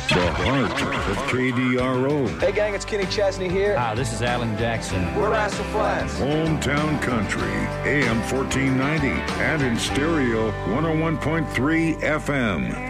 The heart of KDRO. Hey gang, it's Kenny Chesney here. Hi, this is Alan Jackson. We're Master Flats. Hometown Country, AM 1490, and in stereo 101.3 FM.